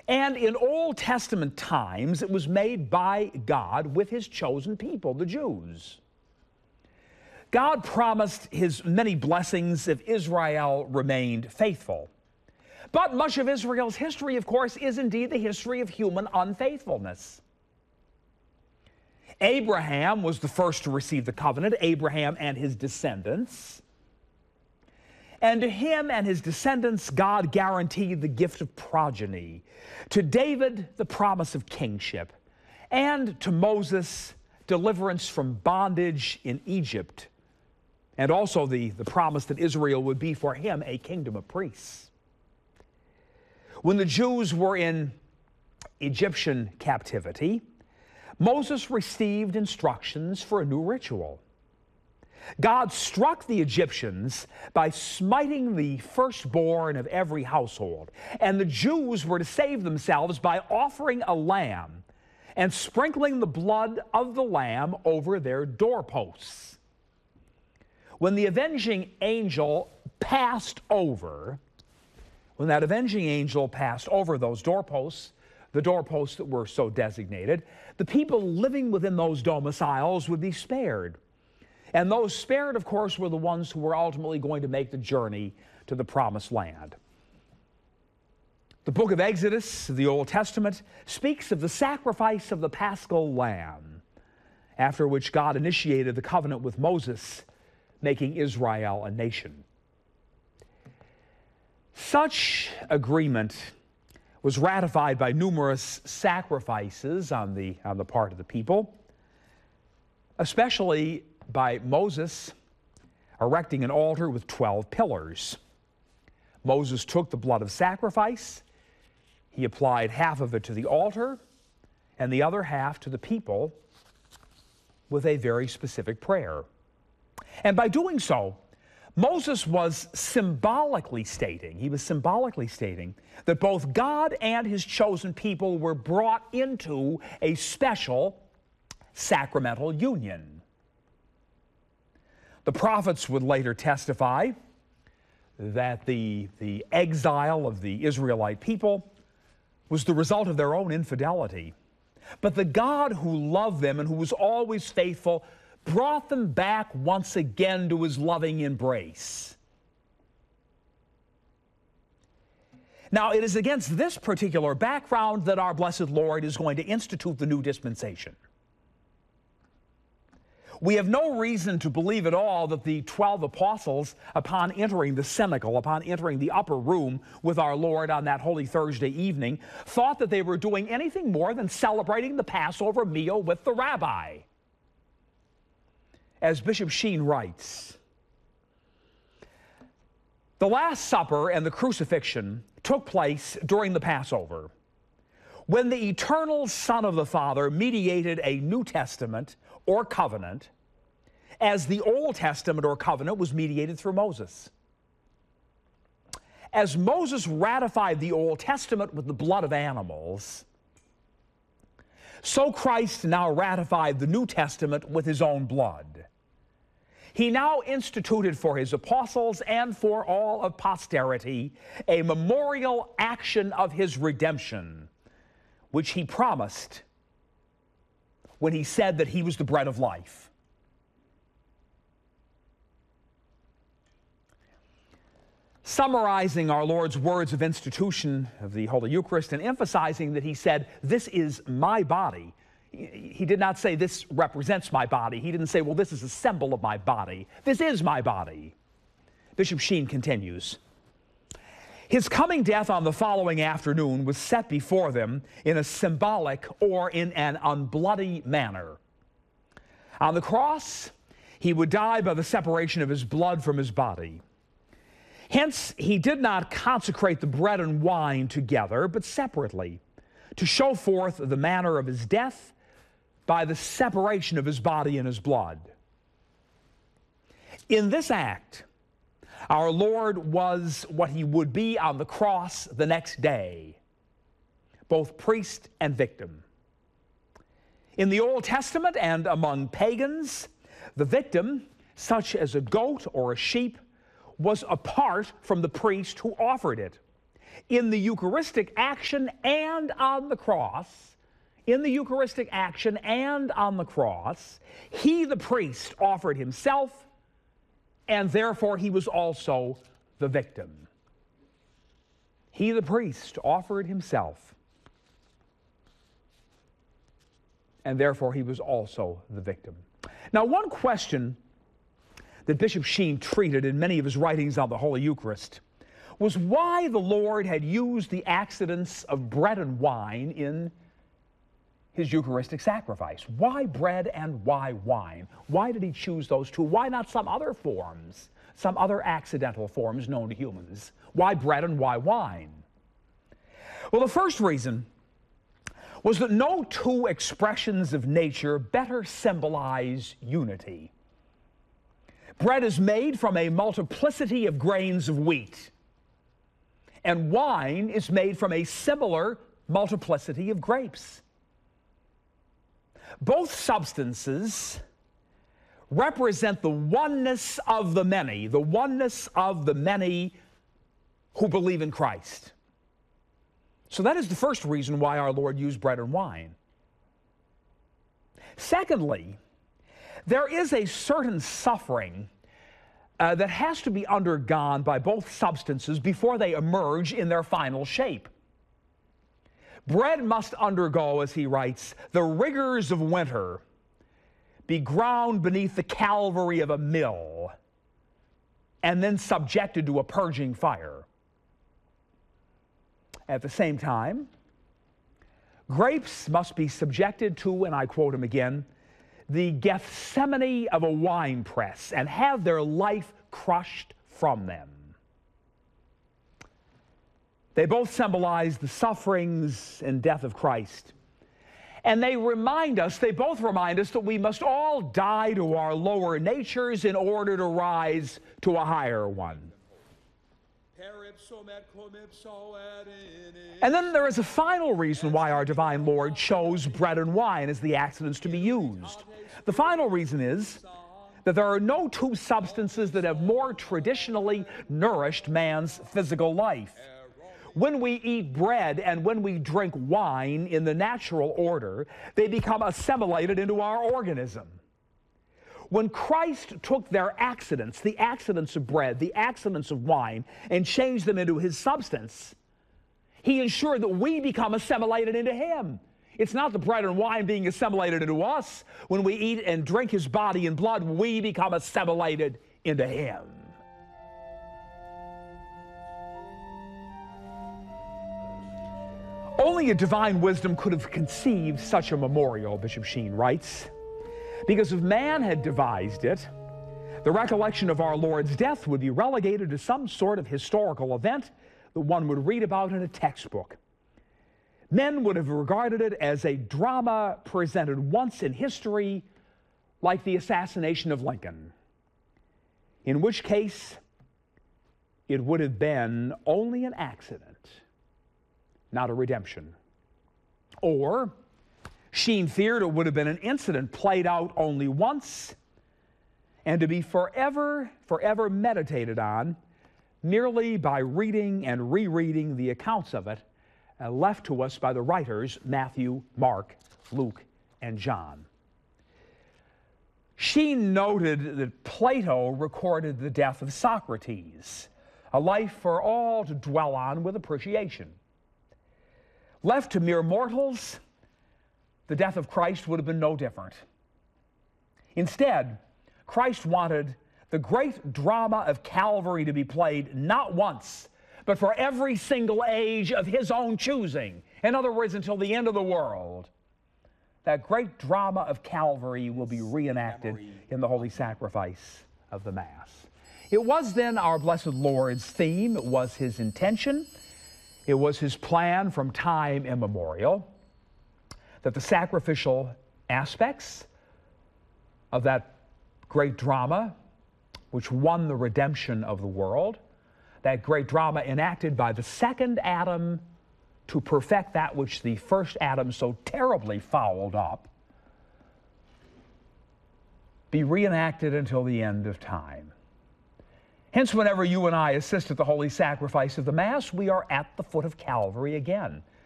And in Old Testament times, it was made by God with his chosen people, the Jews. God promised his many blessings if Israel remained faithful. But much of Israel's history, of course, is indeed the history of human unfaithfulness. Abraham was the first to receive the covenant, Abraham and his descendants. And to him and his descendants, God guaranteed the gift of progeny. To David, the promise of kingship. And to Moses, deliverance from bondage in Egypt. And also the promise that Israel would be for him a kingdom of priests. When the Jews were in Egyptian captivity, Moses received instructions for a new ritual. God struck the Egyptians by smiting the firstborn of every household, and the Jews were to save themselves by offering a lamb and sprinkling the blood of the lamb over their doorposts. When the avenging angel passed over, when that avenging angel passed over those doorposts, the doorposts that were so designated, the people living within those domiciles would be spared. And those spared, of course, were the ones who were ultimately going to make the journey to the Promised Land. The book of Exodus, the Old Testament, speaks of the sacrifice of the Paschal Lamb, after which God initiated the covenant with Moses, making Israel a nation. Such agreement was ratified by numerous sacrifices on the part of the people, especially by Moses erecting an altar with 12 pillars. Moses took the blood of sacrifice, he applied half of it to the altar and the other half to the people with a very specific prayer. And by doing so, Moses was symbolically stating that both God and his chosen people were brought into a special sacramental union. The prophets would later testify that the exile of the Israelite people was the result of their own infidelity. But the God who loved them and who was always faithful brought them back once again to his loving embrace. Now, it is against this particular background that our blessed Lord is going to institute the new dispensation. We have no reason to believe at all that the 12 apostles, upon entering the cenacle, upon entering the upper room with our Lord on that Holy Thursday evening, thought that they were doing anything more than celebrating the Passover meal with the rabbi. As Bishop Sheen writes, the Last Supper and the crucifixion took place during the Passover, when the eternal Son of the Father mediated a New Testament or covenant, as the Old Testament or covenant was mediated through Moses. As Moses ratified the Old Testament with the blood of animals, so Christ now ratified the New Testament with his own blood. He now instituted for his apostles and for all of posterity a memorial action of his redemption, which he promised when he said that he was the bread of life. Summarizing our Lord's words of institution of the Holy Eucharist and emphasizing that he said, "This is my body." He did not say, "This represents my body." He didn't say, "Well, this is a symbol of my body." This is my body. Bishop Sheen continues, his coming death on the following afternoon was set before them in a symbolic or in an unbloody manner. On the cross, he would die by the separation of his blood from his body. Hence, he did not consecrate the bread and wine together, but separately, to show forth the manner of his death by the separation of his body and his blood. In this act, our Lord was what he would be on the cross the next day, both priest and victim. In the Old Testament and among pagans, the victim, such as a goat or a sheep, was apart from the priest who offered it. In the Eucharistic action and on the cross, in the Eucharistic action and on the cross, he, the priest, offered himself, and therefore he was also the victim. He, the priest, offered himself, and therefore he was also the victim. Now, one question that Bishop Sheen treated in many of his writings on the Holy Eucharist was why the Lord had used the accidents of bread and wine in his Eucharistic sacrifice. Why bread and why wine? Why did he choose those two? Why not some other forms, some other accidental forms known to humans? Why bread and why wine? Well, the first reason was that no two expressions of nature better symbolize unity. Bread is made from a multiplicity of grains of wheat, and wine is made from a similar multiplicity of grapes. Both substances represent the oneness of the many who believe in Christ. So that is the first reason why our Lord used bread and wine. Secondly, there is a certain suffering that has to be undergone by both substances before they emerge in their final shape. Bread must undergo, as he writes, the rigors of winter, be ground beneath the calvary of a mill, and then subjected to a purging fire. At the same time, grapes must be subjected to, and I quote him again, the Gethsemane of a winepress, and have their life crushed from them. They both symbolize the sufferings and death of Christ. And they both remind us that we must all die to our lower natures in order to rise to a higher one. And then there is a final reason why our divine Lord chose bread and wine as the accidents to be used. The final reason is that there are no two substances that have more traditionally nourished man's physical life. When we eat bread and when we drink wine in the natural order, they become assimilated into our organism. When Christ took their accidents, the accidents of bread, the accidents of wine, and changed them into his substance, he ensured that we become assimilated into him. It's not the bread and wine being assimilated into us. When we eat and drink his body and blood, we become assimilated into him. Only a divine wisdom could have conceived such a memorial, Bishop Sheen writes. Because if man had devised it, the recollection of our Lord's death would be relegated to some sort of historical event that one would read about in a textbook. Men would have regarded it as a drama presented once in history, like the assassination of Lincoln, in which case it would have been only an accident, not a redemption. Or Sheen feared it would have been an incident played out only once and to be forever meditated on merely by reading and rereading the accounts of it left to us by the writers Matthew, Mark, Luke, and John. Sheen noted that Plato recorded the death of Socrates, a life for all to dwell on with appreciation. Left to mere mortals, the death of Christ would have been no different. Instead, Christ wanted the great drama of Calvary to be played not once, but for every single age of his own choosing. In other words, until the end of the world. That great drama of Calvary will be reenacted in the holy sacrifice of the Mass. It was then our blessed Lord's theme. It was his intention. It was his plan from time immemorial that the sacrificial aspects of that great drama, which won the redemption of the world, that great drama enacted by the second Adam to perfect that which the first Adam so terribly fouled up, be reenacted until the end of time. Hence, whenever you and I assist at the holy sacrifice of the Mass, we are at the foot of Calvary again.